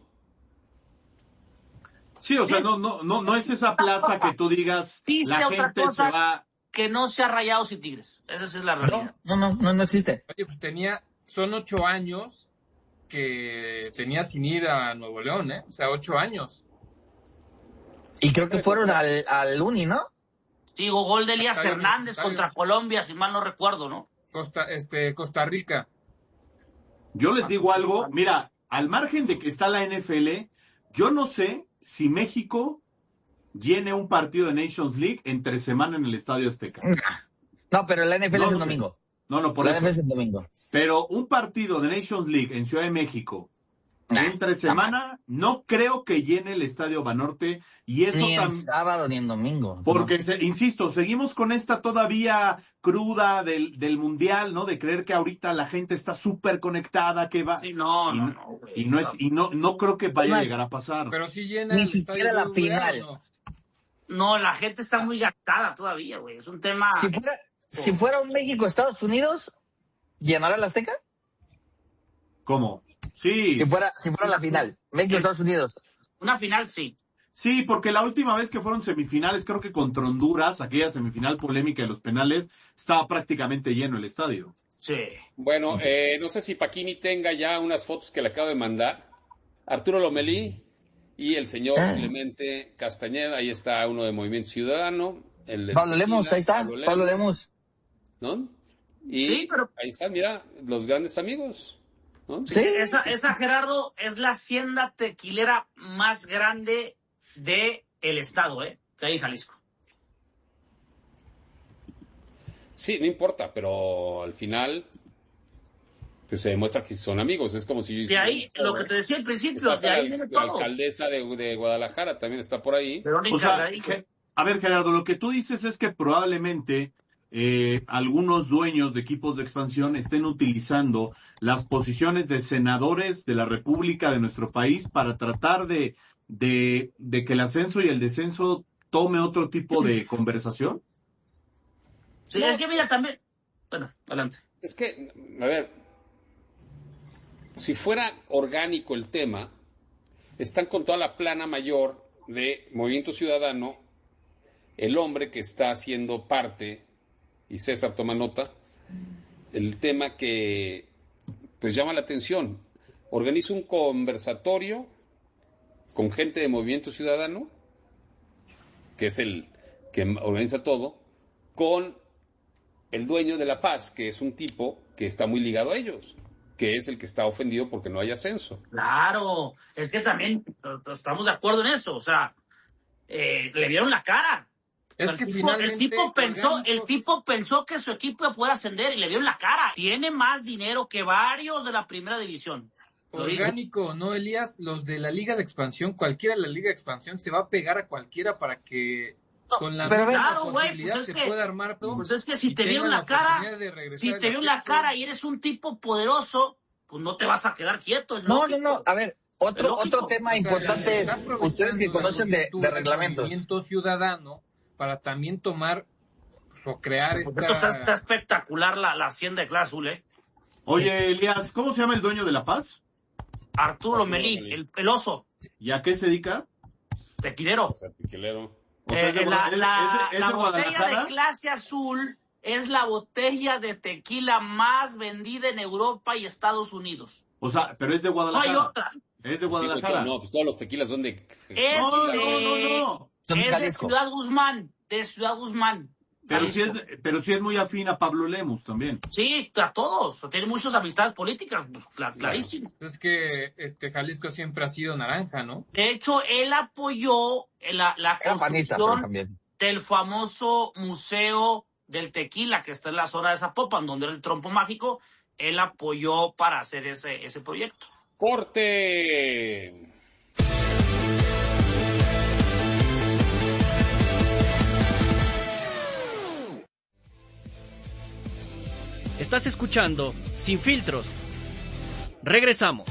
S2: Sí, o sea, no es esa plaza que tú digas,
S3: dice
S2: la
S3: otra
S2: gente
S3: cosa
S2: se va...
S3: que no sea Rayados y Tigres. Esa es la realidad.
S4: No existe.
S21: Oye, pues son 8 años que tenía sin ir a Nuevo León, ¿eh? O sea, 8 años.
S4: Y creo que fueron al Uni, ¿no?
S3: Sí, gol de Elías Hernández contra Colombia, si mal no recuerdo, ¿no?
S21: Costa Rica.
S2: Yo les digo algo, mira, al margen de que está la NFL, yo no sé si México llene un partido de Nations League entre semana en el Estadio Azteca.
S4: No, pero la NFL es el domingo.
S2: Por
S4: la
S2: eso.
S4: NFL es el domingo.
S2: Pero un partido de Nations League en Ciudad de México entre semana, no creo que llene el Estadio Banorte. Y eso
S4: ni en sábado ni en domingo.
S2: Porque, insisto, seguimos con esta todavía cruda del Mundial, ¿no? De creer que ahorita la gente está súper conectada, que va...
S3: Sí,
S2: no creo que vaya a llegar a pasar.
S21: Pero si llena
S4: ni siquiera la final.
S3: No, la gente está muy gastada todavía, güey. Es un tema...
S4: Si fuera un México-Estados Unidos, ¿llenará la Azteca?
S2: ¿Cómo? Sí.
S4: Si fuera la final, México-Estados Unidos.
S3: Una final, sí.
S2: Sí, porque la última vez que fueron semifinales, creo que contra Honduras, aquella semifinal polémica de los penales, estaba prácticamente lleno el estadio.
S3: Sí.
S7: Bueno, no sé si Paquini tenga ya unas fotos que le acabo de mandar. Arturo Lomelí y el señor Clemente Castañeda, ahí está uno de Movimiento Ciudadano.
S4: Pablo Lemos, ahí está, Pablo Lemos.
S7: ¿No? Y
S3: sí, pero...
S7: ahí están, mira, los grandes amigos. ¿No?
S3: Sí, esa, Gerardo, es la hacienda tequilera más grande de el estado, que hay en Jalisco.
S7: Sí, no importa, pero al final pues se demuestra que son amigos. Es como si...
S3: De ahí, lo que te decía al principio, de ahí viene todo.
S7: La alcaldesa de Guadalajara también está por ahí.
S2: A ver, Gerardo, lo que tú dices es que probablemente algunos dueños de equipos de expansión estén utilizando las posiciones de senadores de la República de nuestro país para tratar de que el ascenso y el descenso tome otro tipo de conversación.
S3: Sí, es que mira también... Bueno, adelante.
S7: Es que, a ver, si fuera orgánico el tema, están con toda la plana mayor de Movimiento Ciudadano, el hombre que está haciendo parte, y César toma nota, el tema que pues llama la atención. Organiza un conversatorio con gente de Movimiento Ciudadano, que es el que organiza todo, con el dueño de La Paz, que es un tipo que está muy ligado a ellos, que es el que está ofendido porque no hay ascenso.
S3: Claro, es que también estamos de acuerdo en eso, o sea, le vieron la cara.
S21: Es que finalmente
S3: el tipo pensó que su equipo iba a poder ascender y le vieron la cara. Tiene más dinero que varios de la primera división.
S21: Orgánico, ¿no, Elías? Los de la Liga de Expansión, cualquiera de la Liga de Expansión se va a pegar a cualquiera para que con la
S3: misma
S21: posibilidad
S3: pues
S21: se pueda armar todo.
S3: Pues es que si te vieron la cara, y eres un tipo poderoso, pues no te vas a quedar quieto.
S4: No. A ver, otro tema importante, ustedes que conocen de reglamentos.
S21: Movimiento Ciudadano para también tomar o crear
S3: está espectacular la hacienda de Clase Azul,
S2: Oye, Elías, ¿cómo se llama el dueño de La Paz?
S3: Arturo Lomelí, el oso.
S2: ¿Y a qué se dedica?
S3: Tequilero.
S7: Tequilero.
S2: O sea,
S3: la botella de Clase Azul es la botella de tequila más vendida en Europa y Estados Unidos.
S2: O sea, pero es de Guadalajara.
S3: No hay otra.
S2: Es de Guadalajara.
S7: Sí, pues todos los tequilas son de...
S2: No.
S3: Es de Ciudad Guzmán.
S2: Pero sí es muy afín a Pablo Lemos también.
S3: Sí, a todos. Tiene muchas amistades políticas, clarísimo.
S21: Es que Jalisco siempre ha sido naranja, ¿no?
S3: De hecho, él apoyó la construcción del famoso Museo del Tequila, que está en la zona de Zapopan, donde era el trompo mágico. Él apoyó para hacer ese proyecto.
S7: ¡Corte!
S8: Estás escuchando Sin Filtros. Regresamos.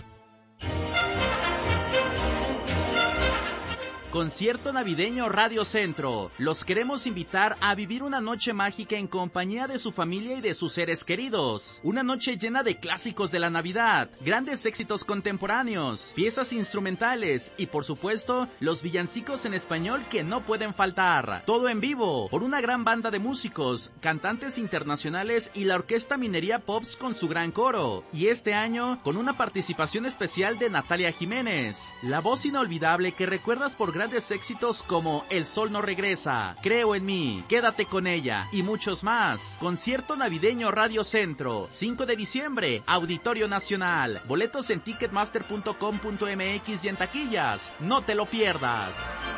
S8: Concierto navideño Radio Centro. Los queremos invitar a vivir una noche mágica en compañía de su familia y de sus seres queridos. Una noche llena de clásicos de la Navidad, grandes éxitos contemporáneos, piezas instrumentales y por supuesto los villancicos en español que no pueden faltar. Todo en vivo por una gran banda de músicos, cantantes internacionales y la Orquesta Minería Pops con su gran coro. Y este año con una participación especial de Natalia Jiménez, la voz inolvidable que recuerdas por grandes éxitos como El Sol No Regresa, Creo en Mí, Quédate con Ella y muchos más. Concierto navideño Radio Centro, 5 de diciembre, Auditorio Nacional. Boletos en ticketmaster.com.mx y en taquillas. No te lo pierdas.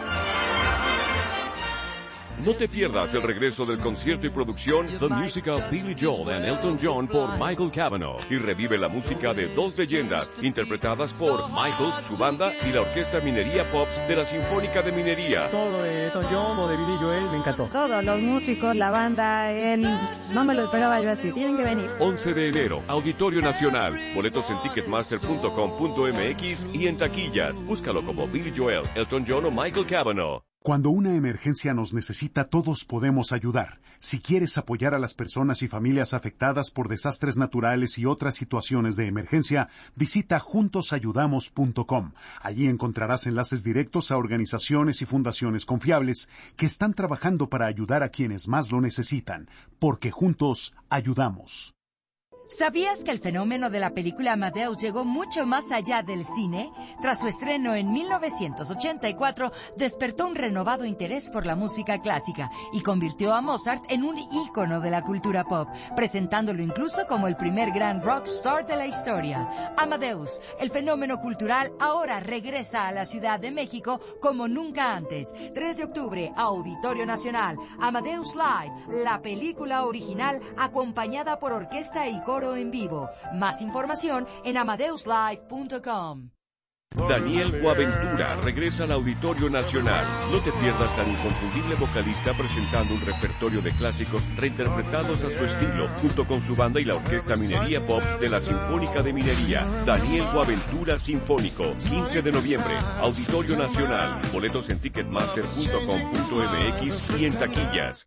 S17: No te pierdas el regreso del concierto y producción The Musical Billy Joel and Elton John por Michael Cavanaugh y revive la música de dos leyendas interpretadas por Michael, su banda y la Orquesta Minería Pops de la Sinfónica de Minería.
S1: Todo de Elton John o de Billy Joel me encantó.
S22: Todos los músicos, la banda, él, no me lo esperaba yo así, tienen que venir.
S17: 11 de enero, Auditorio Nacional. Boletos en ticketmaster.com.mx y en taquillas. Búscalo como Billy Joel, Elton John o Michael Cavanaugh.
S23: Cuando una emergencia nos necesita, todos podemos ayudar. Si quieres apoyar a las personas y familias afectadas por desastres naturales y otras situaciones de emergencia, visita juntosayudamos.com. Allí encontrarás enlaces directos a organizaciones y fundaciones confiables que están trabajando para ayudar a quienes más lo necesitan, porque juntos ayudamos.
S24: ¿Sabías que el fenómeno de la película Amadeus llegó mucho más allá del cine? Tras su estreno en 1984, despertó un renovado interés por la música clásica y convirtió a Mozart en un ícono de la cultura pop, presentándolo incluso como el primer gran rockstar de la historia. Amadeus, el fenómeno cultural, ahora regresa a la Ciudad de México como nunca antes. 3 de octubre, Auditorio Nacional, Amadeus Live, la película original acompañada por orquesta y coro en vivo. Más información en amadeuslive.com.
S17: Daniel Boaventura regresa al Auditorio Nacional. No te pierdas tan inconfundible vocalista presentando un repertorio de clásicos reinterpretados a su estilo, junto con su banda y la Orquesta Minería Pops de la Sinfónica de Minería. Daniel Boaventura Sinfónico, 15 de noviembre, Auditorio Nacional. Boletos en ticketmaster.com.mx y en taquillas.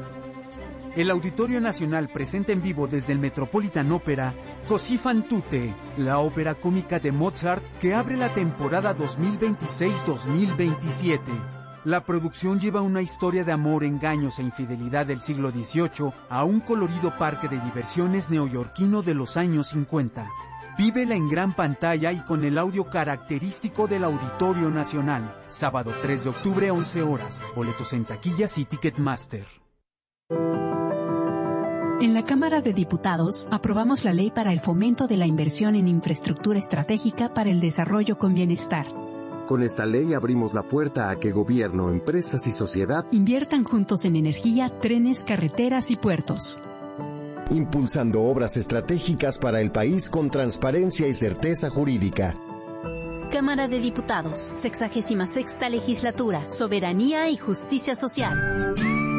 S11: El Auditorio Nacional presenta en vivo desde el Metropolitan Opera Così fan tutte, la ópera cómica de Mozart que abre la temporada 2026-2027. La producción lleva una historia de amor, engaños e infidelidad del siglo XVIII a un colorido parque de diversiones neoyorquino de los años 50. Vívela en gran pantalla y con el audio característico del Auditorio Nacional. Sábado 3 de octubre, 11 horas. Boletos en taquillas y Ticketmaster.
S25: En la Cámara de Diputados aprobamos la Ley para el Fomento de la Inversión en Infraestructura Estratégica para el Desarrollo con Bienestar.
S26: Con esta ley abrimos la puerta a que gobierno, empresas y sociedad
S25: inviertan juntos en energía, trenes, carreteras y puertos.
S26: Impulsando obras estratégicas para el país con transparencia y certeza jurídica.
S25: Cámara de Diputados, 66ª Legislatura, Soberanía y Justicia Social.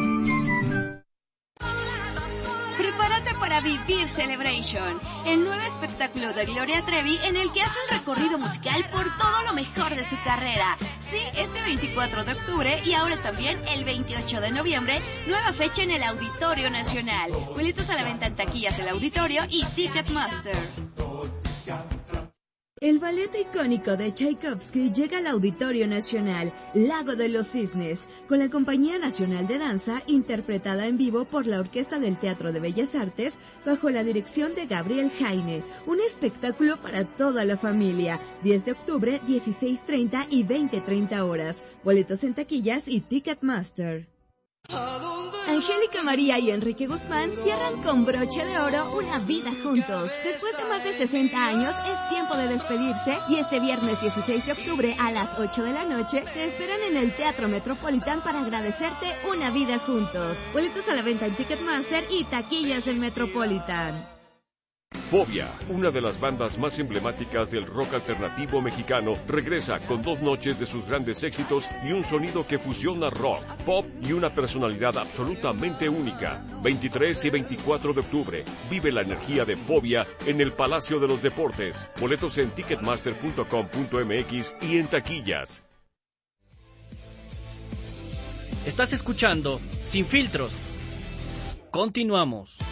S13: Prepárate para Vivir Celebration, el nuevo espectáculo de Gloria Trevi en el que hace un recorrido musical por todo lo mejor de su carrera. Sí, este 24 de octubre y ahora también el 28 de noviembre, nueva fecha en el Auditorio Nacional. Boletos a la venta en taquillas del Auditorio y Ticketmaster. El ballet icónico de Tchaikovsky llega al Auditorio Nacional, Lago de los Cisnes, con la Compañía Nacional de Danza, interpretada en vivo por la Orquesta del Teatro de Bellas Artes, bajo la dirección de Gabriel Jaime. Un espectáculo para toda la familia. 10 de octubre, 16:30 y 20:30 horas. Boletos en taquillas y Ticketmaster. Angélica María y Enrique Guzmán cierran con broche de oro una vida juntos. Después de más de 60 años, es tiempo de despedirse y este viernes 16 de octubre a las 8 de la noche te esperan en el Teatro Metropolitan para agradecerte una vida juntos. Boletos a la venta en Ticketmaster y taquillas del Metropolitan.
S17: Fobia, una de las bandas más emblemáticas del rock alternativo mexicano, regresa con 2 noches de sus grandes éxitos y un sonido que fusiona rock, pop y una personalidad absolutamente única. 23 y 24 de octubre, vive la energía de Fobia en el Palacio de los Deportes. Boletos en ticketmaster.com.mx y en taquillas.
S5: Estás escuchando Sin Filtros. Continuamos.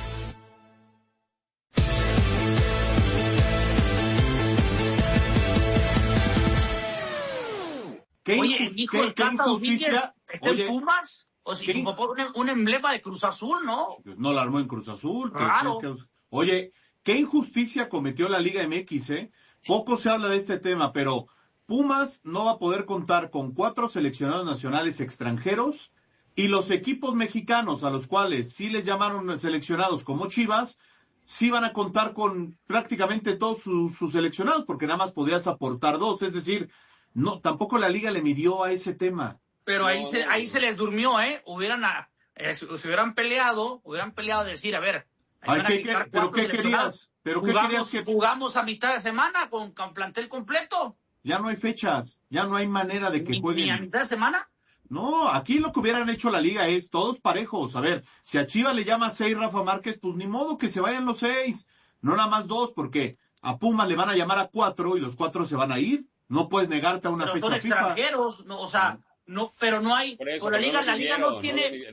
S3: Oye, el hijo del Cata Domínguez está en Pumas. O si su papá un emblema de Cruz Azul, ¿no?
S2: Pues no la armó en Cruz Azul.
S3: Claro.
S2: Oye, qué injusticia cometió la Liga MX, ¿eh? Poco se habla de este tema, pero Pumas no va a poder contar con 4 seleccionados nacionales extranjeros y los equipos mexicanos a los cuales sí les llamaron seleccionados como Chivas, sí van a contar con prácticamente todos sus seleccionados porque nada más podrías aportar 2, es decir, no, tampoco la liga le midió a ese tema.
S3: Pero ahí se les durmió, ¿eh? Se hubieran peleado decir, a ver,
S2: ¿pero qué querías?
S3: Jugamos a mitad de semana con plantel completo.
S2: Ya no hay fechas, ya no hay manera de que jueguen.
S3: ¿Ni a mitad de semana?
S2: No, aquí lo que hubieran hecho la liga es todos parejos. A ver, si a Chivas le llama 6 Rafa Márquez, pues ni modo que se vayan los 6. No nada más 2, porque a Pumas le van a llamar a 4 y los 4 se van a ir. No puedes negarte a una fecha FIFA.
S3: Pero son extranjeros, no, o sea, no, pero no hay. Por la liga no tiene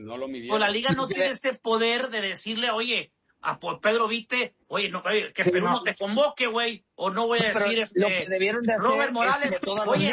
S3: ese poder de decirle, oye, a Pedro Vite, oye, que Perú no te convoque, güey, o no voy a decir
S4: lo que debieron de hacer
S3: Robert Morales,
S4: oye,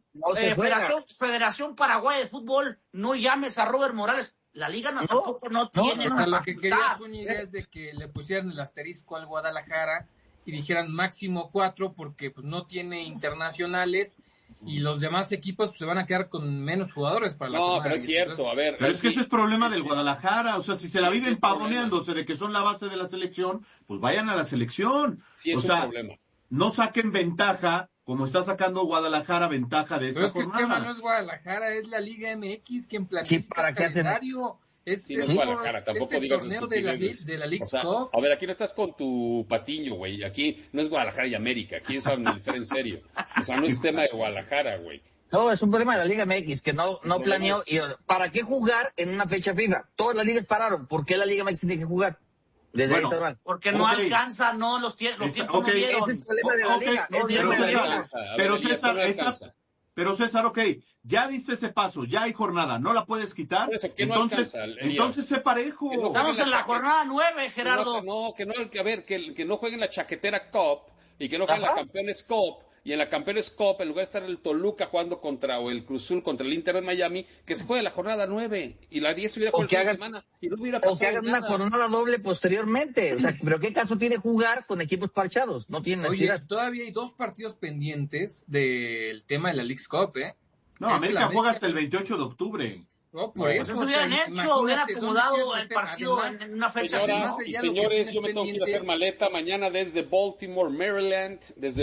S3: Federación Paraguay de Fútbol, no llames a Robert Morales. La liga tampoco no tiene.
S21: O sea, lo que quería Zúñiga es de que le pusieran el asterisco al Guadalajara y dijeran máximo 4 porque pues no tiene internacionales y los demás equipos pues, se van a quedar con menos jugadores para la
S7: No, pero es cierto, a ver.
S2: Pero es que ese es problema del Guadalajara, o sea, si se la viven pavoneándose de que son la base de la selección, pues vayan a la selección.
S7: Sí, es un problema.
S2: No saquen ventaja, como está sacando Guadalajara ventaja de esta jornada.
S21: Pero es que el tema no es Guadalajara, es la Liga MX quien plantea el calendario.
S7: Es Guadalajara, tampoco digas
S21: torneo de la League Cup.
S7: A ver, aquí no estás con tu patiño, güey. Aquí no es Guadalajara y América. Aquí es analizar en serio. O sea, no es tema de Guadalajara, güey.
S4: No, es un problema de la Liga MX que no planeó. Y ¿para qué jugar en una fecha FIFA? Todas las ligas pararon. ¿Por qué la Liga MX tiene que jugar?
S3: Porque no alcanza, los tiempos no dieron.
S4: Es el problema de la Liga.
S2: Pero César, ya diste ese paso, ya hay jornada, no la puedes quitar, entonces sé parejo.
S3: Estamos en la jornada 9, Gerardo.
S7: Que no jueguen la Chaquetera Cup y que no jueguen la Campeones Cup. Y en la Campeones Cup, en lugar de estar el Toluca jugando o el Cruz Azul contra el Inter de Miami, que se juegue la jornada 9 y la 10 hubiera jugado el fin de semana y no hubiera pasado
S4: o que hagan una jornada doble posteriormente. O sea, pero ¿qué caso tiene jugar con equipos parchados? No tiene necesidad.
S21: Oye, todavía hay 2 partidos pendientes del tema de la Leagues Cup, ¿eh?
S2: No, América juega hasta el 28 de octubre.
S21: No, por eso
S3: hubieran acomodado el partido en una fecha así.
S7: Y señores, yo me tengo que ir a hacer maleta. Mañana desde Baltimore, Maryland,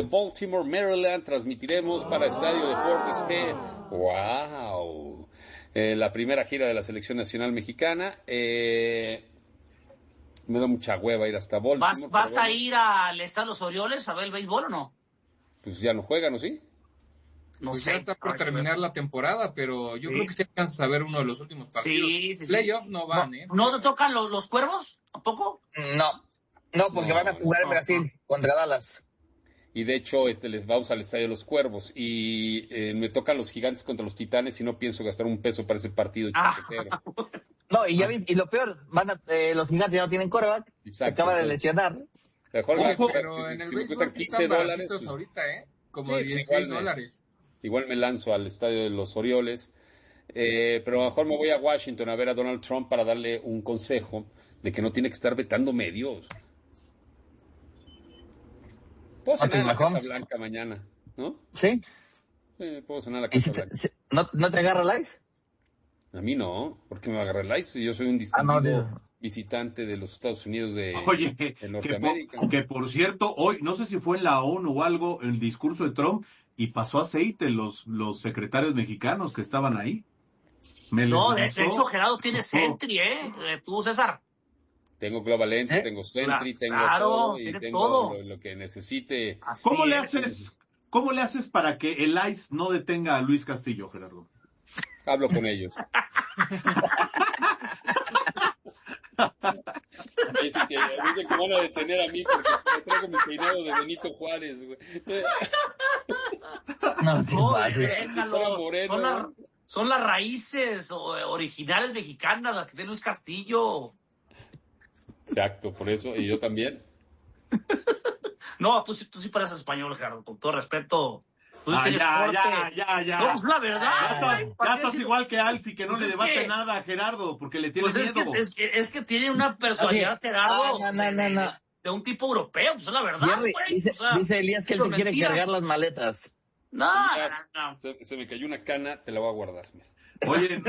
S7: transmitiremos para Estadio Deportes G. ¡Wow! La primera gira de la Selección Nacional Mexicana. Me da mucha hueva ir hasta Baltimore.
S3: ¿Vas a ir al Estadio Los Orioles a ver el béisbol o no?
S7: Pues ya no juegan, ¿o sí?
S21: No sé. Ya está por terminar la temporada, pero yo creo que se alcanza a ver uno de los últimos partidos.
S3: Sí.
S21: Playoffs no van, ¿eh?
S3: ¿No te tocan los Cuervos? ¿Tampoco?
S4: No, porque van a jugar en Brasil contra Dallas.
S7: Y de hecho, les vamos al Estadio de los Cuervos. Y me tocan los Gigantes contra los Titanes y no pienso gastar un peso para ese partido chaquetero.
S4: No, y lo peor, los Gigantes ya no tienen quarterback. Se acaba de lesionar.
S21: Pero en el béisbol
S7: si $15
S21: pues, ahorita, como $16.
S7: Igual me lanzo al Estadio de los Orioles, pero a lo mejor me voy a Washington a ver a Donald Trump para darle un consejo de que no tiene que estar vetando medios. Puedo cenar en la Casa Blanca mañana, ¿no?
S4: ¿Sí?
S7: Puedo cenar en la Casa Blanca.
S4: ¿No te agarra el ICE?
S7: A mí no, porque me va a agarrar el ICE. Yo soy un visitante de los Estados Unidos de Norteamérica.
S2: Que por cierto, hoy, no sé si fue en la ONU o algo, el discurso de Trump, y pasó aceite los secretarios mexicanos que estaban ahí.
S3: De hecho, Gerardo tiene Sentry, tú, César.
S7: Tengo Global Lens, tengo Sentry, tengo todo y tengo todo. Lo que necesite.
S2: ¿Cómo le haces para que el ICE no detenga a Luis Castillo, Gerardo?
S7: Hablo con ellos. Dicen que van a detener a mí porque me traigo mi peinado de Benito Juárez, güey.
S3: Son las raíces originales mexicanas las que tiene Luis Castillo.
S7: Exacto, por eso, y yo también.
S3: No, tú sí pareces español, Gerardo, con todo respeto.
S2: Ya.
S3: No, es la verdad.
S2: Ya estás igual que Alfie, que no le debate nada a Gerardo, porque le tiene miedo.
S3: Es que tiene una personalidad, Gerardo.
S4: No.
S3: De un tipo europeo, pues es la verdad.
S4: Jerry, dice Elías que él te quiere cargar las maletas.
S3: No.
S7: Se me cayó una cana, te la voy a guardar. Mira.
S2: Oye,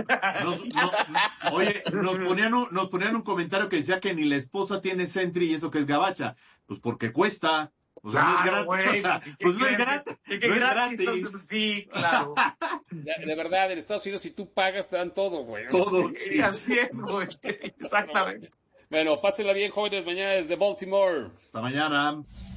S2: nos ponían un comentario que decía que ni la esposa tiene Sentry y eso que es gabacha. Pues porque cuesta. O sea, no es gratis. Pues no es gratis. No es gratis.
S3: Sí, claro.
S7: De verdad, en Estados Unidos, si tú pagas, te dan todo, güey.
S2: Todo.
S3: Sí, así es, güey. Exactamente.
S7: Bueno, pásenla bien, jóvenes, mañana desde Baltimore.
S2: Hasta mañana.